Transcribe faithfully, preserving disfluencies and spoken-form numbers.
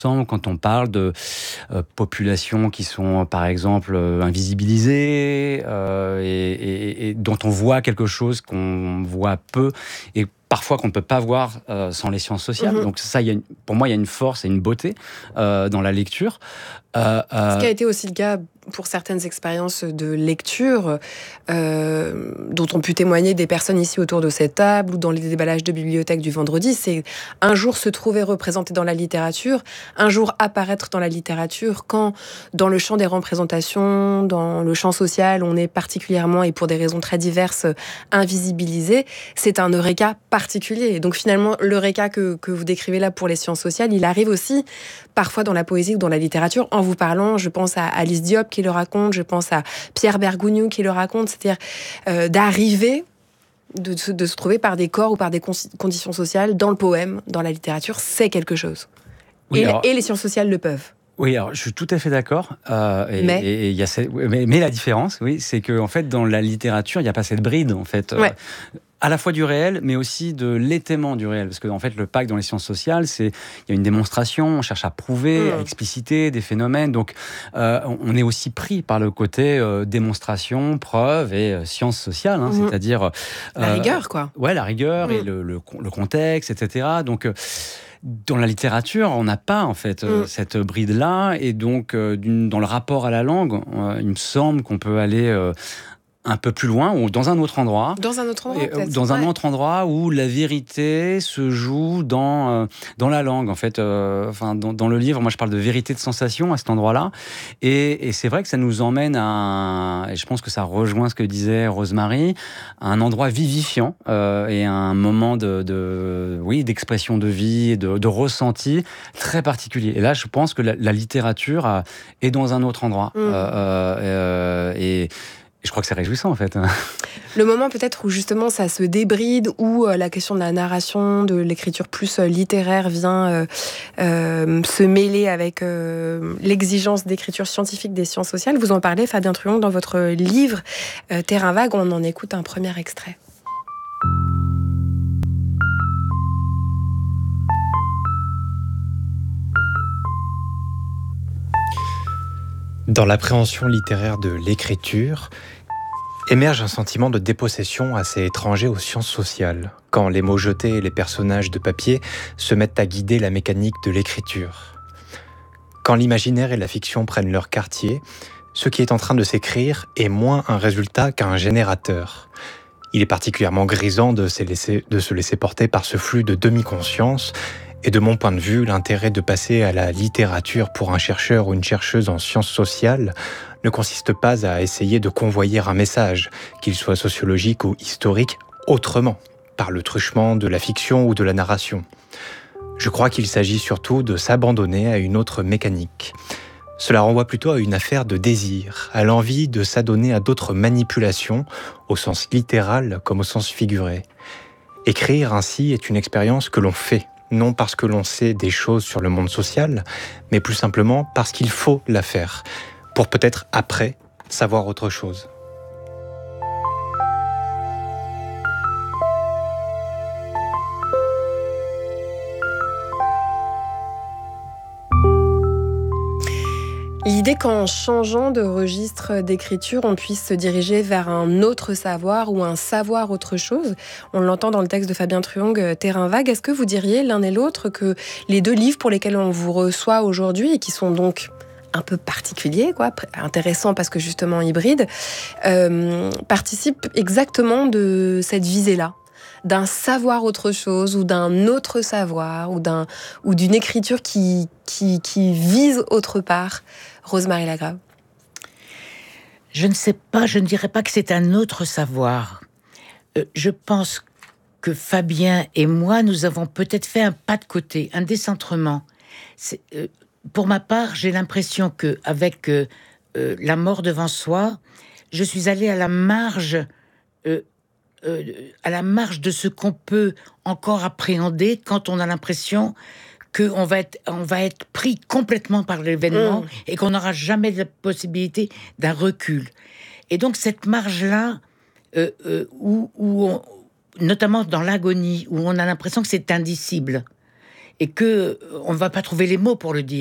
quand on parle de euh, populations qui sont, par exemple, euh, invisibilisées euh, et, et, et dont on voit quelque chose qu'on voit peu et parfois qu'on ne peut pas voir euh, sans les sciences sociales. Mmh. Donc ça, il y a une, pour moi, il y a une force et une beauté euh, dans la lecture. Euh, euh... Ce qui a été aussi le cas pour certaines expériences de lecture euh, dont ont pu témoigner des personnes ici autour de cette table ou dans les déballages de bibliothèque du vendredi, c'est un jour se trouver représenté dans la littérature, un jour apparaître dans la littérature, quand dans le champ des représentations, dans le champ social, on est particulièrement, et pour des raisons très diverses, invisibilisé, c'est un eureka particulier. Donc finalement, l'eureka que, que vous décrivez là pour les sciences sociales, il arrive aussi parfois dans la poésie ou dans la littérature. En vous parlant, je pense à Alice Diop qui le raconte, je pense à Pierre Bergogneau qui le raconte, c'est-à-dire euh, d'arriver, de, de, de se trouver par des corps ou par des con- conditions sociales dans le poème, dans la littérature, c'est quelque chose. Oui, et, alors... et les sciences sociales le peuvent. Oui, alors je suis tout à fait d'accord. Euh, et, mais... Et, et y a cette, mais, mais la différence, oui, c'est que en fait, dans la littérature, il n'y a pas cette bride, en fait. Ouais. Euh, à la fois du réel, mais aussi de l'étaiement du réel. Parce que, en fait, le pacte dans les sciences sociales, c'est, il y a une démonstration, on cherche à prouver, mmh. à expliciter des phénomènes. Donc, euh, on est aussi pris par le côté euh, démonstration, preuve et euh, sciences sociales. Hein, mmh. C'est-à-dire... Euh, la rigueur, quoi. Ouais, la rigueur mmh. et le, le, le contexte, et cetera. Donc... Euh, dans la littérature, on n'a pas en fait euh, mmh. cette bride-là, et donc euh, dans le rapport à la langue, euh, il me semble qu'on peut aller euh, un peu plus loin ou dans un autre endroit. Dans un autre endroit, peut-être. Dans un ouais. autre endroit où la vérité se joue dans euh, dans la langue, en fait. Euh, enfin, dans, dans le livre, moi, je parle de vérité de sensation à cet endroit-là, et, et c'est vrai que ça nous emmène à, un, et je pense que ça rejoint ce que disait Rosemary, à un endroit vivifiant euh, et à un moment de, de oui d'expression de vie, de, de ressenti très particulier. Et là, je pense que la, la littérature a, est dans un autre endroit, mmh. euh, euh, et je crois que c'est réjouissant, en fait. Le moment peut-être où justement ça se débride, où euh, la question de la narration, de l'écriture plus euh, littéraire vient euh, euh, se mêler avec euh, l'exigence d'écriture scientifique des sciences sociales. Vous en parlez, Fabien Truong, dans votre livre euh, Terrain vague. On en écoute un premier extrait. Dans l'appréhension littéraire de l'écriture, émerge un sentiment de dépossession assez étranger aux sciences sociales, quand les mots jetés et les personnages de papier se mettent à guider la mécanique de l'écriture. Quand l'imaginaire et la fiction prennent leur quartier, ce qui est en train de s'écrire est moins un résultat qu'un générateur. Il est particulièrement grisant de se laisser, de se laisser porter par ce flux de demi-conscience. Et de mon point de vue, l'intérêt de passer à la littérature pour un chercheur ou une chercheuse en sciences sociales ne consiste pas à essayer de convoyer un message, qu'il soit sociologique ou historique, autrement, par le truchement de la fiction ou de la narration. Je crois qu'il s'agit surtout de s'abandonner à une autre mécanique. Cela renvoie plutôt à une affaire de désir, à l'envie de s'adonner à d'autres manipulations, au sens littéral comme au sens figuré. Écrire ainsi est une expérience que l'on fait, non parce que l'on sait des choses sur le monde social, mais plus simplement parce qu'il faut la faire, pour peut-être après savoir autre chose. L'idée qu'en changeant de registre d'écriture, on puisse se diriger vers un autre savoir ou un savoir autre chose. On l'entend dans le texte de Fabien Truong, Terrain vague. Est-ce que vous diriez l'un et l'autre que les deux livres pour lesquels on vous reçoit aujourd'hui, et qui sont donc un peu particuliers, quoi, intéressants parce que justement hybrides, euh, participent exactement de cette visée-là, d'un savoir autre chose ou d'un autre savoir ou, d'un, ou d'une écriture qui, qui, qui vise autre part? Rosemary Lagrave. Je ne sais pas, je ne dirais pas que c'est un autre savoir. Euh, je pense que Fabien et moi, nous avons peut-être fait un pas de côté, un décentrement. C'est, euh, pour ma part, j'ai l'impression qu'avec euh, euh, La mort devant soi, je suis allée à la marge euh, Euh, à la marge de ce qu'on peut encore appréhender quand on a l'impression qu'on va être, on va être pris complètement par l'événement mmh. et qu'on n'aura jamais la possibilité d'un recul. Et donc cette marge-là, euh, euh, où, où on, notamment dans l'agonie, où on a l'impression que c'est indicible, et que on ne va pas trouver les mots pour le dire.